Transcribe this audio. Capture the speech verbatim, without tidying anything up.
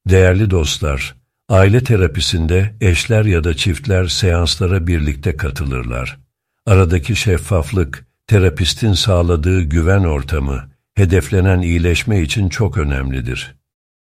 Değerli dostlar, aile terapisinde eşler ya da çiftler seanslara birlikte katılırlar. Aradaki şeffaflık, terapistin sağladığı güven ortamı, hedeflenen iyileşme için çok önemlidir.